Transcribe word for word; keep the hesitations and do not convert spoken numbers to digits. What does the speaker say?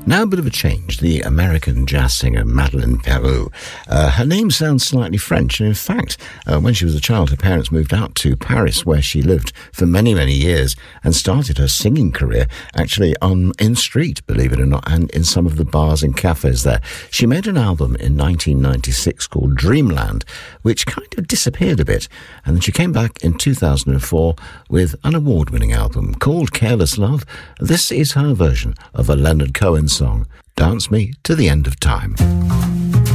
Now a bit of a change. The American jazz singer Madeleine Peyroux. Uh, her name sounds slightly French, and in fact, uh, when she was a child, her parents moved out to Paris, where she lived for many, many years, and started her singing career actually on in street, believe it or not, and in some of the bars and cafes there. She made an album in nineteen ninety-six called Dreamland, which kind of disappeared a bit, and then she came back in two thousand four with an award-winning album called Careless Love. This is her version of a Leonard Cohen song, Dance Me to the End of Time.